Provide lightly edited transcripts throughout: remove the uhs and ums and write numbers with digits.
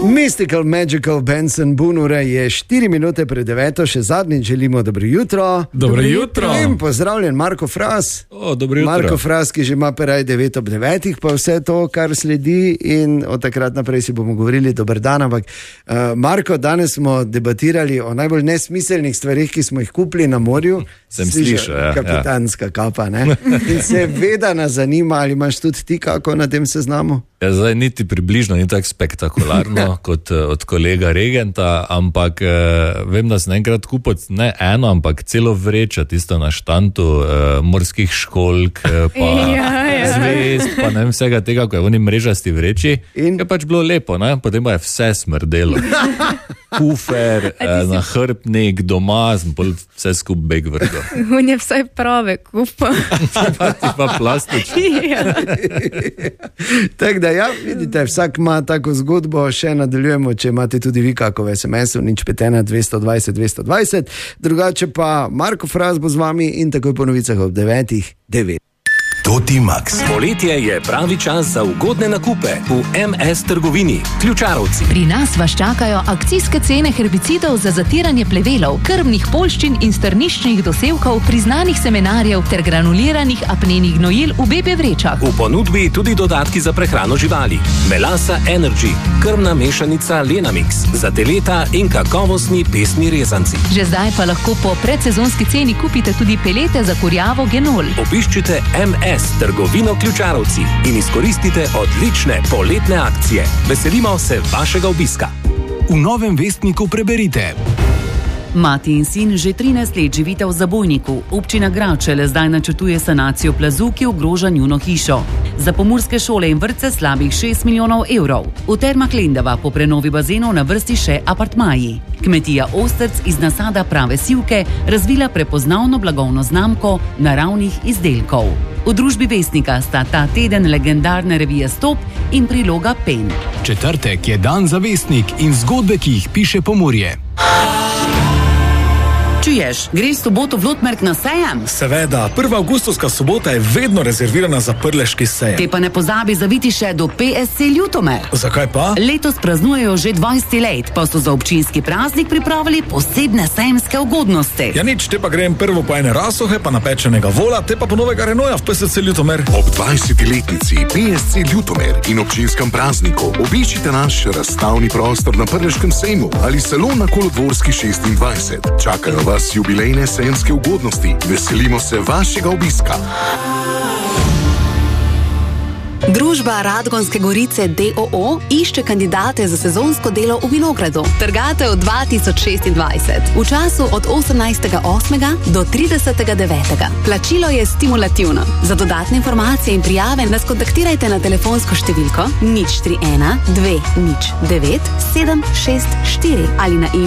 Mystical Magical Benson Bunure je 4 minute pred 9, še zadnjič želimo dobro jutro. Dobro jutro. In pozdravljen Marko Fras. Dobro jutro. Marko Fras, ki že ima peraj 9 ob 9, pa vse to, kar sledi, in od takrat naprej si bomo govorili dober dan. Ampak Marko, danes smo debatirali o najbolj nesmiselnih stvarih, ki smo jih kupili na morju. Sem slišal, ja. Kapitanska kapa, ne? In seveda nas zanima, ali imaš tudi ti kako na tem seznamu? Ja, zdaj niti približno ni tako spektakularno kot od kolega Regenta, ampak vem, da sem enkrat kupil ne eno, ampak celo vrečo, tisto na štantu morskih školjk, pa zvezd, pa ne vem vsega tega, ko je v oni mrežasti vreči. In je pač bilo lepo, ne? Potem pa je vse smrdelo. Kufer, nahrbtnik, doma, sem pol vse skup beg vrgo. On je vsaj prave kupa. Ti pa plastični. Tako da ja, vidite, vsak ima tako zgodbo, še nadaljujemo, če imate tudi vi kako v SMS-u, 051 220 220, drugače pa Marko Fras bo z vami in takoj po novicah ob 9:09. Toti Max. Poletje je pravi čas za ugodne nakupe v MS trgovini. Ključarovci. Pri nas vas čakajo akcijske cene herbicidov za zatiranje plevelov, krmnih poljščin in strniščnih dosevkov, priznanih semenarjev ter granuliranih apnenih gnojil v BB vrečah. V ponudbi tudi dodatki za prehrano živali. Melasa Energy, krmna mešanica Lenamix, za teleta in kakovostni pesni rezanci. Že zdaj pa lahko po predsezonski ceni kupite tudi pelete za kurjavo Genol. Obiščite MS trgovino Ključarovci in izkoristite odlične poletne akcije. Veselimo se vašega obiska. V Novem Vestniku preberite. Mati in sin že 13 let živita v zabojniku. Občina Gračele zdaj načrtuje sanacijo plazu, ki ogroža njuno hišo. Za pomurske šole in vrtce slabih 6 milijonov evrov. V Termah Lendava po prenovi bazenov na vrsti še apartmaji. Kmetija Ostrc iz nasada prave sivke razvila prepoznavno blagovno znamko naravnih izdelkov. V družbi Vestnika sta ta teden legendarna revija Stop in priloga Pen. Četrtek je dan za Vestnik in zgodbe, ki jih piše Pomurje. Čuješ, greš soboto v Lotmerk na sejem? Seveda, 1. avgustovska sobota je vedno rezervirana za prleški sejem. Te pa ne pozabi zaviti še do PSC Ljutomer. Zakaj pa? Letos praznujejo že 20 let, pa so za občinski praznik pripravili posebne sejemske ugodnosti. Ja nič, te pa grem prvo po ene rasohe, pa napečenega vola, te pa po novega Renoja v PSC Ljutomer. Ob 20-letnici PSC Ljutomer in občinskem prazniku obiščite naš razstavni prostor na Prleškem sejmu ali salon na Kolodvorski 26. Čakajo vas jubilejne sejemske ugodnosti. Veselimo se vašega obiska. Družba Radgonske Gorice d.o.o. išče kandidate za sezonsko delo v vinogradu. Trgatev 2026. V času od 18.8. do 30.9. Plačilo je stimulativno. Za dodatne informacije in prijave nas kontaktirajte na telefonsko številko 031 209 764 ali na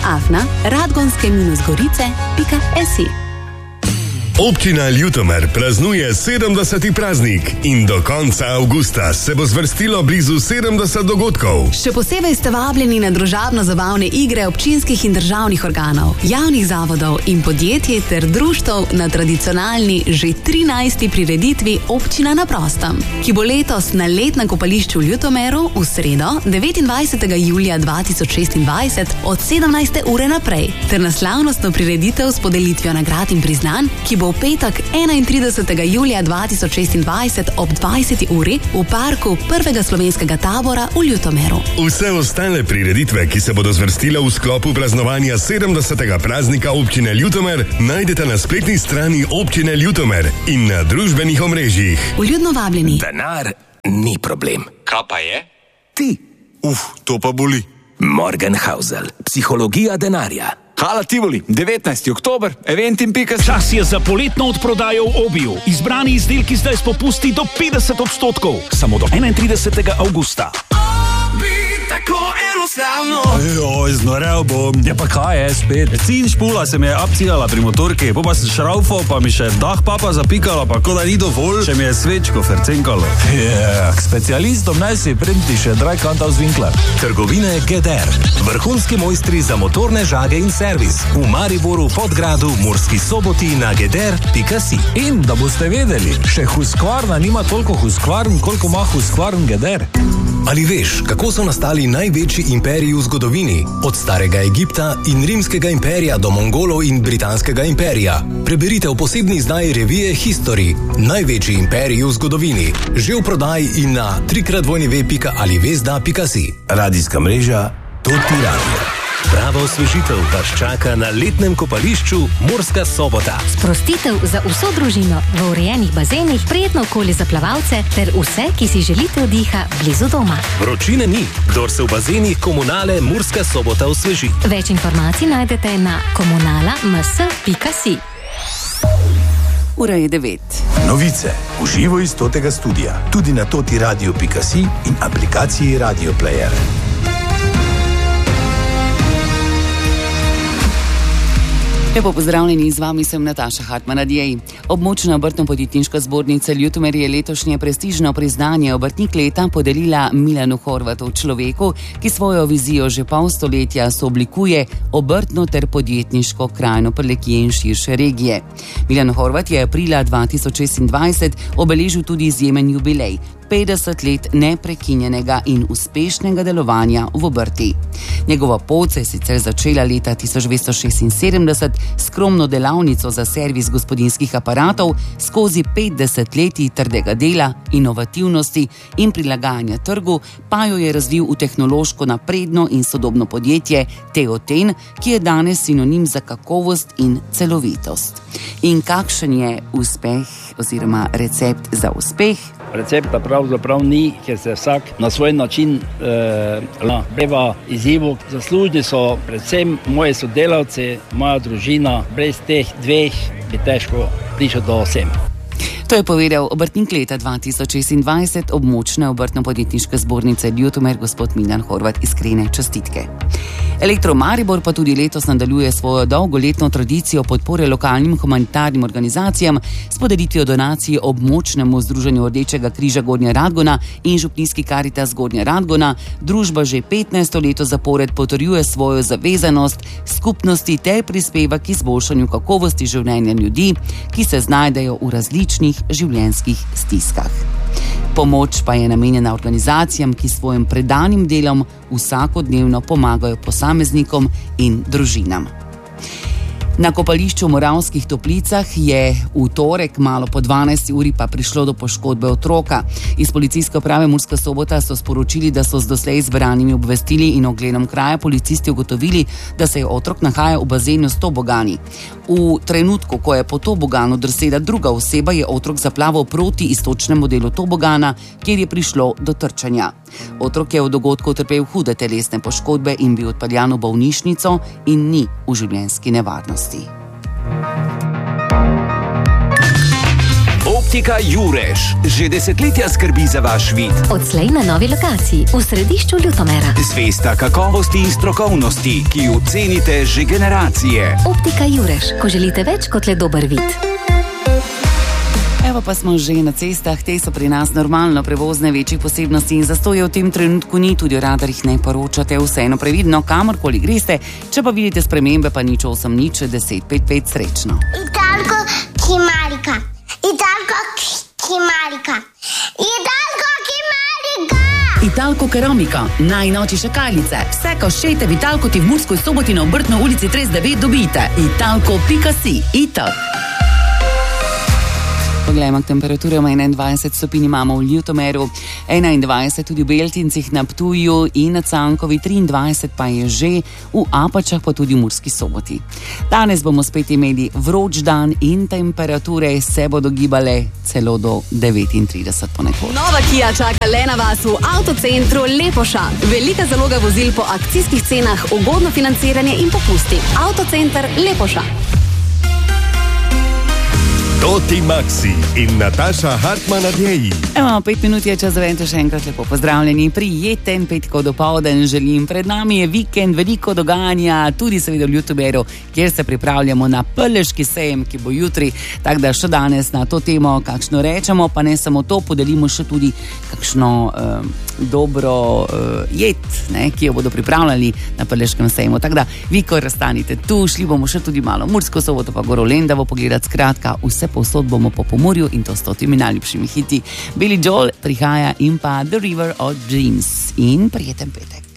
info@radgonske-gorice.si. Občina Ljutomer praznuje 70. praznik in do konca avgusta se bo zvrstilo blizu 70 dogodkov. Še posebej ste vabljeni na družabno-zabavne igre občinskih in državnih organov, javnih zavodov in podjetij ter društev na tradicionalni že 13. prireditvi Občina na prostem, ki bo letos na letnem kopališču v Ljutomeru v sredo 29. julija 2026 od 17. ure naprej, ter na slavnostno prireditev s podelitvijo nagrad in priznanj, ki bo v petek 31. julija 2026 ob 20. uri v parku prvega slovenskega tabora v Ljutomeru. Vse ostale prireditve, ki se bodo zvrstile v sklopu praznovanja 70. praznika Občine Ljutomer, najdete na spletni strani Občine Ljutomer in na družbenih omrežjih. Vljudno vabljeni. Denar ni problem. Kaj pa je? Ti. To pa boli. Morgenhausel. Psihologija denarja. Hala Tivoli, 19. oktober, eventim.si. Čas je za poletno odprodajo v Obiju. Izbrani izdelki zdaj s popusti do 50%. Samo do 31. avgusta. Tako enostavno. Znorel bom. Ja pa kaj je spet? Cin špula se mi je abcigala pri motorki, pa sem šraufal, pa mi še dah papa zapikala, pa ko da ni dovolj, še mi je svečko fercenkalo. K specialistom naj si printi še Drajkantov z Winkler. Trgovine GDR. Vrhunski mojstri za motorne žage in servis. V Mariboru, Podgradu, Murski Soboti na gdr.si. In da boste vedeli, še Husqvarna nima toliko Husqvarn, koliko ima Husqvarn GDR. Ali veš, kako so nastali največji imperiji v zgodovini? Od starega Egipta in rimskega imperija do Mongolov in britanskega imperija. Preberite v posebni izdaji revije History. Največji imperiji v zgodovini. Že v prodaji in na www.alivesda.si. Radijska mreža Toti Radio. Prava osvežitev vas čaka na letnem kopališču Murska Sobota. Sprostitev za vso družino v urejenih bazenih, prijetno okolje za plavalce ter vse, ki si želite oddiha blizu doma. Vročine ni, kdor se v bazenih Komunale Murska Sobota osveži. Več informacij najdete na komunala.ms.si. Ura je 9. Novice v živo iz Totega studia, tudi na totiradio.si in aplikaciji Radio Player. Lepo pozdravljeni, z vami sem Nataša Hartmann-Adjej. Območna obrtno-podjetniška zbornica Ljutomer je letošnje prestižno priznanje Obrtnik leta podelila Milanu Horvatu, človeku, ki svojo vizijo že pol stoletja sooblikuje obrtno ter podjetniško krajino Prlekije in širše regije. Milan Horvat je aprila 2026 obeležil tudi izjemen jubilej, 50 let neprekinjenega in uspešnega delovanja v obrti. Njegova pot se je sicer začela leta 1976 skromno delavnico za servis gospodinjskih aparatov, skozi 50 letij trdega dela, inovativnosti in prilagajanja trgu, pa jo je razvil v tehnološko napredno in sodobno podjetje Teoten, ki je danes sinonim za kakovost in celovitost. In kakšen je uspeh oziroma recept za uspeh? Recepta pravzaprav ni, ker se vsak na svoj način beva izzivu. Zaslužni so predvsem moji sodelavci, moja družina. Brez teh dveh bi težko prišel do vsem. To je povedal Obrtnik leta 2026 območne obrtno-podjetniške zbornice Ljutomer, gospod Milan Horvat, iskrene čestitke. Elektro Maribor pa tudi letos nadaljuje svojo dolgoletno tradicijo podpore lokalnim humanitarnim organizacijam s podelitvijo donacij območnemu združenju Rdečega križa Gornja Radgona in župnijski Karitas Gornja Radgona. Družba že 15. leto zapored potrjuje svojo zavezanost skupnosti ter prispeva k izboljšanju kakovosti življenja ljudi, ki se znajdejo v različnih življenjskih stiskah. Pomoč pa je namenjena organizacijam, ki svojim predanim delom vsakodnevno pomagajo posameznikom in družinam. Na kopališču v Moravskih Toplicah je v torek malo po 12. uri pa prišlo do poškodbe otroka. Iz policijske uprave Murska Sobota so sporočili, da so z doslej zbranimi obvestili in ogledom kraja policisti ugotovili, da se je otrok nahajal v bazenu s tobogani. V trenutku, ko je po toboganu drsela druga oseba, je otrok zaplaval proti iztočnemu delu tobogana, kjer je prišlo do trčanja. Otrok je v dogodku utrpel hude telesne poškodbe in bil odpeljan v bolnišnico in ni v življenjski nevarnosti. Optika Jureš že desetletja skrbi za vaš vid. Odslej na novi lokaciji v središču Ljutomera. Zvesta kakovosti in strokovnosti, ki jo cenite že generacije. Optika Jureš, ko želite več kot le dober vid. Evo pa smo že na cestah, te so pri nas normalno prevozne, večjih posebnosti in zastoje v tem trenutku ni, tudi o radarjih ne poročate, vseeno previdno, kamorkoli greste, če pa vidite spremembe, pa nič 8 nič 10 5 5 srečno. Italko Kimarika, Italko Kimarika, Italko Kimarika. Italko Keramika, najnovejše kaljice, vse koščete v Italkoti v Murski Soboti na Obrtno ulici 39 dobite. Italko.si, Italk. Poglejmo k temperaturam, 21 stopinj imamo v Ljutomeru, 21 tudi v Beltincih, na Ptuju in na Cankovi, 23 pa je že v Apačah, pa tudi v Murski Soboti. Danes bomo spet imeli vroč dan in temperature se bodo gibale celo do 39 ponekod. Nova Kia čaka le na vas v avtocentru Lepoša. Velika zaloga vozil po akcijskih cenah, ugodno financiranje in popusti. Avtocenter Lepoša. Toti Maxi in Nataša Hartmann-Adjej. Evo, 5 minut je čas, zavente še enkrat lepo pozdravljeni. Prijeten petkov dopoldan želim. Pred nami je vikend, veliko dogajanja, tudi seveda v Ljutomeru, kjer se pripravljamo na Prleški sejem, ki bo jutri. Tako da še danes na to temo kakšno rečemo, pa ne samo to, podelimo še tudi kakšno dobro jed, ki jo bodo pripravljali na Prleškem sejmu. Tako da vi, ko razstanite tu, šli bomo še tudi malo Mursko Soboto, pa Goro Lendavo pogledati, skratka, vse povsod bomo po Pomurju in to s 100 najljubšimi hiti. Billy Joel prihaja in pa The River of Dreams in prijeten petek.